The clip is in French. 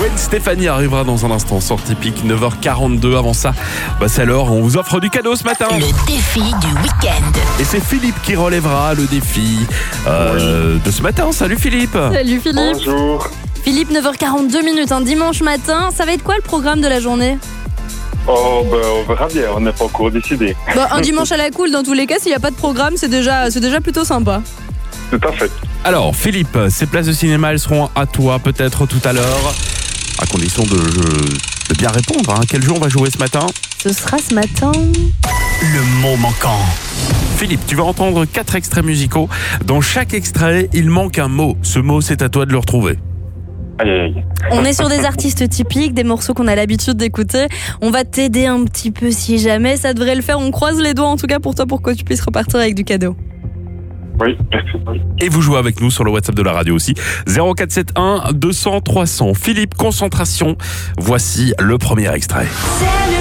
Gwen Stefani arrivera dans un instant, sort typique, 9h42. Avant ça, c'est l'heure, on vous offre du cadeau ce matin. Le défi du week-end. Et c'est Philippe qui relèvera le défi de ce matin. Salut Philippe. Salut Philippe. Bonjour. Philippe, 9h42 minutes, un dimanche matin. Ça va être quoi le programme de la journée ? On verra bien, on n'est pas encore décidé. Un dimanche à la cool, dans tous les cas, s'il n'y a pas de programme, c'est déjà plutôt sympa. Tout à fait. Alors Philippe, ces places de cinéma, elles seront à toi peut-être tout à l'heure, à condition de bien répondre. Quel jeu on va jouer ce matin ? Ce sera ce matin. Le mot manquant. Philippe, tu vas entendre 4 extraits musicaux. Dans chaque extrait, il manque un mot. Ce mot, c'est à toi de le retrouver. Aïe, aïe, aïe. On est sur des artistes typiques, des morceaux qu'on a l'habitude d'écouter. On va t'aider un petit peu si jamais ça devrait le faire. On croise les doigts en tout cas pour toi pour que tu puisses repartir avec du cadeau. Oui, merci. Et vous jouez avec nous sur le WhatsApp de la radio aussi. 0471 200 300. Philippe, concentration. Voici le premier extrait.